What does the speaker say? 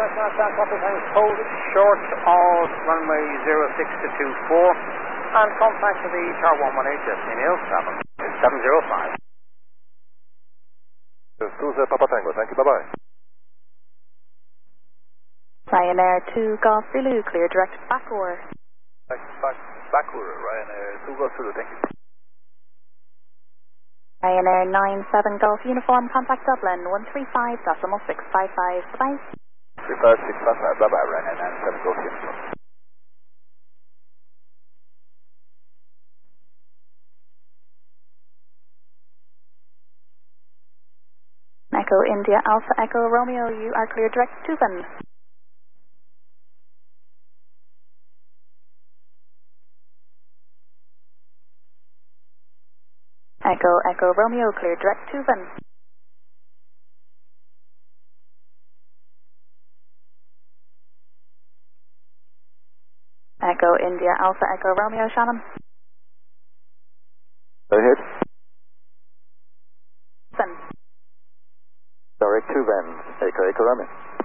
Couple times hold short of runway 06 to 24 and contact to the Tower 118 just Neil 705. 20 Papa Tango, thank you, bye-bye. Ryanair 2 Golf Zulu, clear direct Bacoor. Bacoor, Ryanair 2 Golf Zulu, thank you. Ryanair 97 Golf Uniform, contact Dublin 135.655, bye-bye. 35655, bye-bye, Ryanair 97 Golf Uniform. Echo India Alpha Echo Romeo, you are clear direct to Tuvan. Echo Romeo, clear direct to Tuvan. Echo India Alpha Echo Romeo, Shannon. Go ahead. Tuvan. Direct to Van, Echo Romeo.